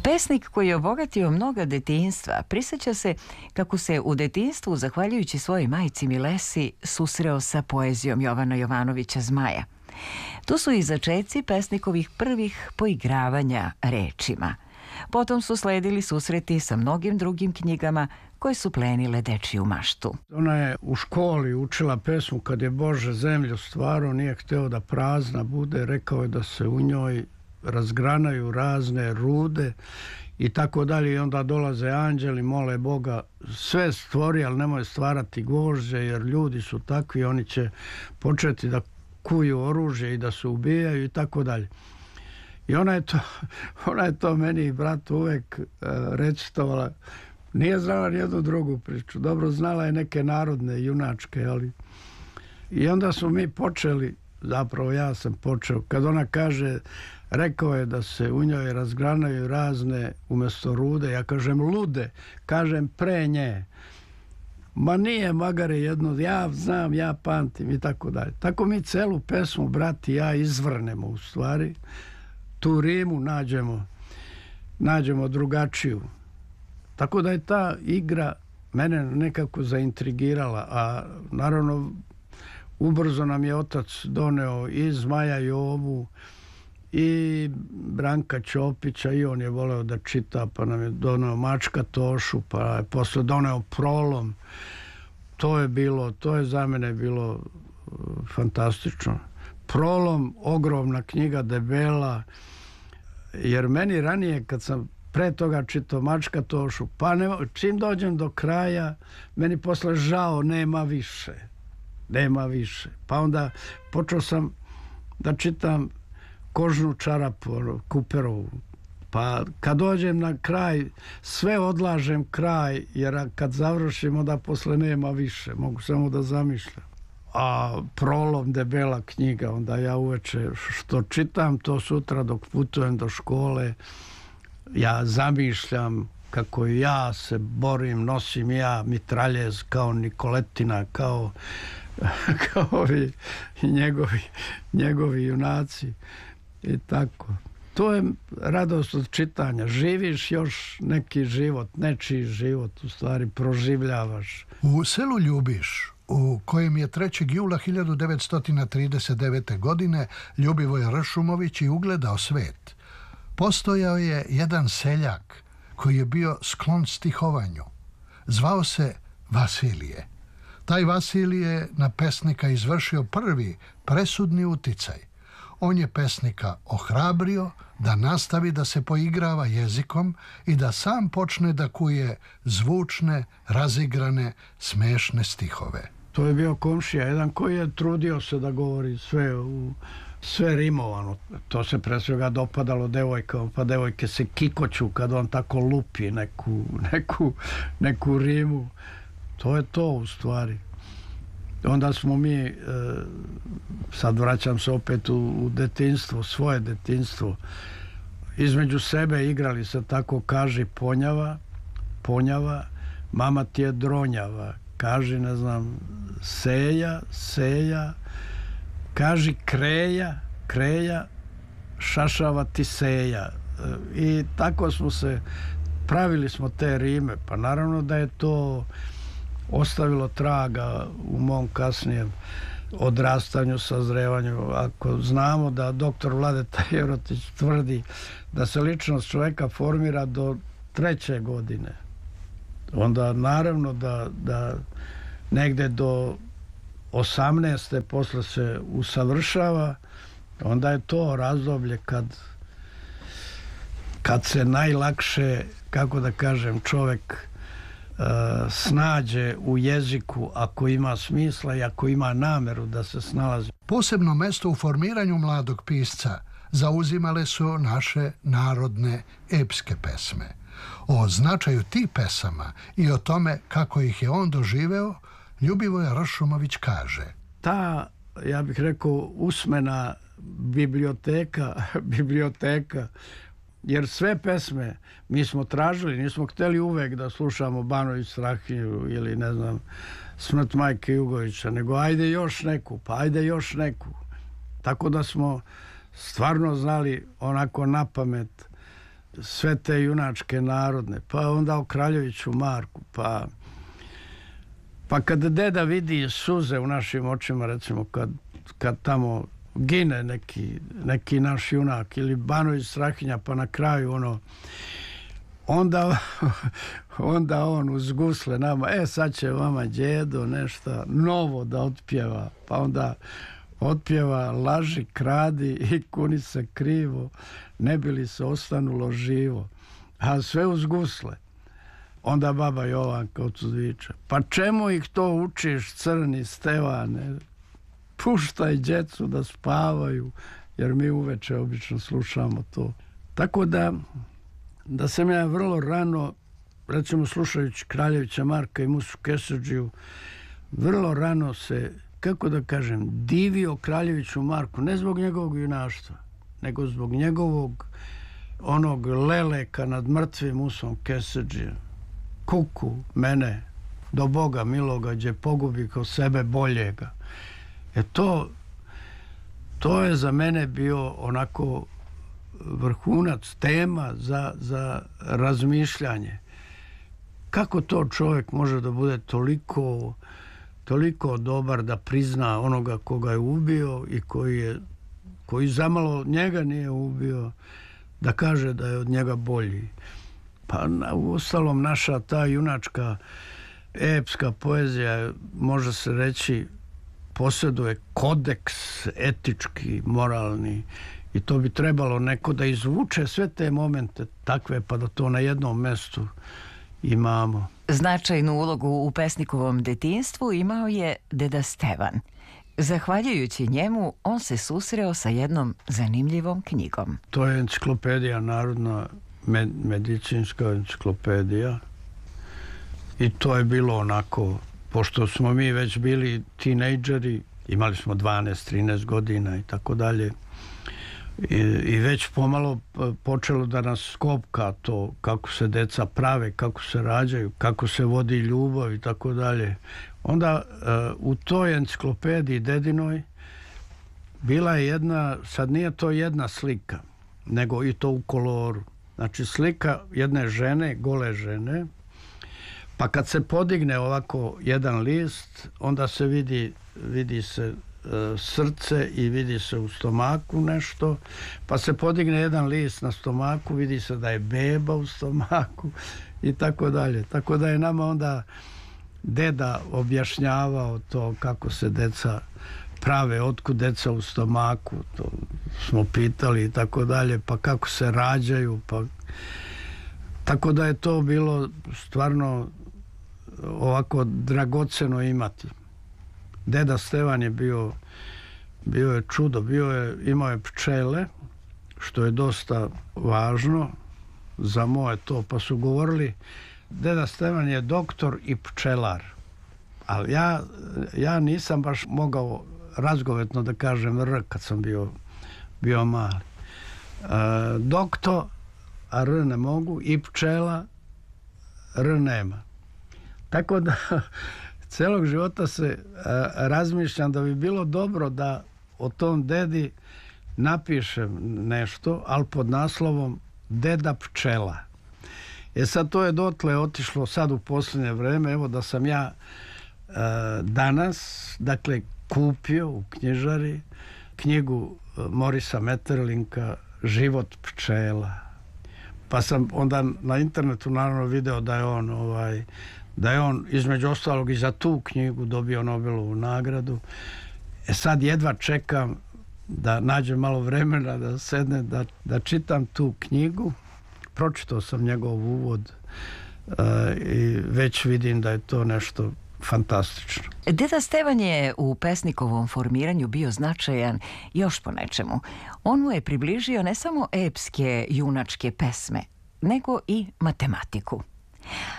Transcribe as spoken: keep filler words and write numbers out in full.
Pesnik koji je obogatio mnoga detinjstva prisjeća se kako se u detinjstvu, zahvaljujući svojoj majci Milesi, susreo sa poezijom Jovana Jovanovića Zmaja. Tu su i začeci pesnikovih prvih poigravanja rečima. Potom su sledili susreti sa mnogim drugim knjigama koje su plenile dečiju maštu. Ona je u školi učila pesmu Kad je Bože zemlju stvarao, nije hteo da prazna bude, rekao je da se u njoj razgranaju razne rude i tako dalje. I onda dolaze anđeli, mole Boga, sve stvori, ali nemoj stvarati gvožđe, jer ljudi su takvi, oni će početi da kuju oružje i da se ubijaju i tako dalje. I ona je to, ona je to meni, brat, uvek uh, recitovala. Nije znala nijednu drugu priču. Dobro, znala je neke narodne, junačke, ali... I onda smo mi počeli, zapravo ja sam počeo, kad ona kaže, rekao je da se u njoj razgranaju razne umjesto rude, ja kažem lude, kažem pre nje. Ma nije, magare, jedno, ja znam, ja pamtim i tako dalje. Tako mi celu pesmu, brat i ja, izvrnemo u stvari. Tu rimu nađemo, nađemo drugačiju. Tako da je ta igra mene nekako zaintrigirala, a naravno ubrzo nam je otac doneo i Zmaja Jovu i Branka Ćopića, i on je voleo da čita, pa nam je doneo Mačka Tošu, pa je posle doneo Prolom. To je bilo, to je za mene bilo uh, fantastično. Prolom, ogromna knjiga, debela, jer meni ranije kad sam pre toga čitao Mačka Tošu, pa nema, čim dođem do kraja, meni posle žao, nema više. Nema više. Pa onda počeo sam da čitam Kožnu čarapu, Kuperovu. Pa kad dođem na kraj, sve odlažem kraj, jer kad završim, onda posle nema više. Mogu samo da zamišljam. A Prolom, debela knjiga, onda ja uveče što čitam, to sutra dok putujem do škole, ja zamišljam kako ja se borim, nosim ja mitraljez kao Nikoletina, kao, kao ovi njegovi, njegovi junaci i tako. To je radost od čitanja. Živiš još neki život, nečiji život, u stvari proživljavaš. U selu Ljubiš, u kojem je trećeg jula hiljadu devetsto trideset devete. godine Ljubivoj Ršumović i ugledao svet, postojao je jedan seljak koji je bio sklon stihovanju. Zvao se Vasilije. Taj Vasilije na pesnika izvršio prvi presudni uticaj. On je pesnika ohrabrio da nastavi da se poigrava jezikom i da sam počne da kuje zvučne, razigrane, smešne stihove. To je bio komšija, jedan koji je trudio se da govori sve u sve rimovano. To se pre svega dopadalo devojkama, pa devojke se kikoću kad on tako lupi neku, neku, neku rimu. To je to u stvari. Onda smo mi, e, sad vraćam se opet u, u detinjstvo, svoje detinjstvo, između sebe igrali se tako, kaži ponjava, ponjava, mama ti je dronjava, kaži, ne znam, seja, seja, kaži kreja, kreja, šašava ti seja. I tako smo se, pravili smo te rime, pa naravno da je to ostavilo traga u mom kasnijem odrastanju, sazrevanju. Ako znamo da doktor Vladeta Jevrotić tvrdi da se ličnost čovjeka formira do treće godine, onda naravno da, da negde do osamnaeste posle se usavršava, onda je to razdoblje kad kad se najlakše, kako da kažem, čovjek uh, snađe u jeziku ako ima smisla i ako ima nameru da se snalazi. Posebno mesto u formiranju mladog pisca zauzimale su naše narodne epske pesme. O značaju tih pesama i o tome kako ih je on doživeo, Ljubivoj Ršumović kaže: ta, ja bih rekao, usmena biblioteka, biblioteka, jer sve pesme mi smo tražili, nismo htjeli uvek da slušamo Banović Strahinju ili ne znam Smrt majke Jugovića, nego ajde još neku, pa ajde još neku. Tako da smo stvarno znali onako na pamet sve te junačke narodne, pa onda o Kraljeviću Marku, pa pa kad deda vidi suze u našim očima, recimo kad, kad tamo gine neki, neki naš junak ili Banović Strahinja, pa na kraju ono, onda onda on uz gusle nama, e sad će vama djedo nešto novo da otpjeva, pa onda otpjeva laži, kradi i kuni se krivo, ne bi li se ostanulo živo, a sve uz gusle. Onda baba Jovanka odsudviče, pa čemu ih to učiš, crni Stevane? Puštaj djecu da spavaju, jer mi uveče obično slušamo to. Tako da, da sam ja vrlo rano, recimo slušajući Kraljevića Marka i Musu Kesedžiju, vrlo rano se, kako da kažem, divio Kraljeviću Marku, ne zbog njegovog junaštva, nego zbog njegovog onog leleka nad mrtvim Musom Kesedžijom. Kuku mene do Boga miloga, gdje pogubi kao sebe boljega. E to, to je za mene bio onako vrhunac, tema za, za razmišljanje. Kako to čovjek može da bude toliko, toliko dobar da prizna onoga koga je ubio i koji je, koji zamalo njega nije ubio, da kaže da je od njega bolji. Pa u ostalom naša ta junačka epska poezija, može se reći, posjeduje kodeks etički, moralni, i to bi trebalo neko da izvuče sve te momente takve, pa da to na jednom mjestu imamo. Značajnu ulogu u pesnikovom detinjstvu imao je deda Stevan. Zahvaljujući njemu, on se susreo sa jednom zanimljivom knjigom. To je enciklopedija, narodna med, medicinska enciklopedija, i to je bilo onako, pošto smo mi već bili tinejdžeri, imali smo dvanaest trinaest godina i tako dalje, I, i već pomalo počelo da nas skopka to kako se deca prave, kako se rađaju, kako se vodi ljubav i tako dalje. Onda u toj enciklopediji dedinoj bila je jedna, sad nije to jedna slika, nego i to u koloru. Znači slika jedne žene, gole žene, pa kad se podigne ovako jedan list, onda se vidi, vidi se srce i vidi se u stomaku nešto, pa se podigne jedan list na stomaku, vidi se da je beba u stomaku i tako dalje. Tako da je nama onda deda objašnjavao to kako se deca prave, otkud deca u stomaku, to smo pitali i tako dalje, pa kako se rađaju, pa tako da je to bilo stvarno ovako dragoceno imati. Deda Stevan je bio, bio je čudo, bio je, imao je pčele, što je dosta važno za moje to, pa su govorili, deda Stevan je doktor i pčelar, ali ja, ja nisam baš mogao razgovetno da kažem R kad sam bio, bio mali. E, doktor, a R ne mogu, i pčela, R nema. Tako da celog života se a, razmišljam da bi bilo dobro da o tom dedi napišem nešto, ali pod naslovom Deda pčela. E sad to je dotle otišlo sad u posljednje vreme, evo da sam ja a, danas, dakle, kupio u knjižari knjigu Morisa Metterlinka Život pčela. Pa sam onda na internetu naravno video da je on ovaj da je on između ostalog i za tu knjigu dobio Nobelovu nagradu. E sad jedva čekam da nađem malo vremena da sedne, da, da čitam tu knjigu. Pročitao sam njegov uvod uh, i već vidim da je to nešto fantastično. Deda Stevan je u pesnikovom formiranju bio značajan još po nečemu. On mu je približio ne samo epske junačke pesme, nego i matematiku.